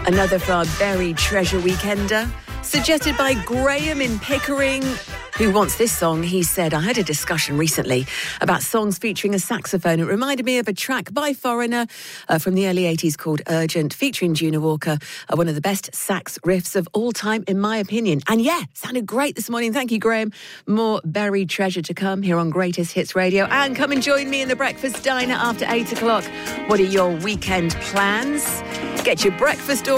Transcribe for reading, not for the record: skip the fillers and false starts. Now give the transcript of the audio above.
Another for our buried treasure weekender, suggested by Graham in Pickering, who wants this song. He said, I had a discussion recently about songs featuring a saxophone. It reminded me of a track by Foreigner from the early 80s called Urgent, featuring Juna Walker, one of the best sax riffs of all time, in my opinion. And yeah, sounded great this morning. Thank you, Graham. More buried treasure to come here on Greatest Hits Radio. And come and join me in the Breakfast Diner after 8 o'clock. What are your weekend plans? Get your breakfast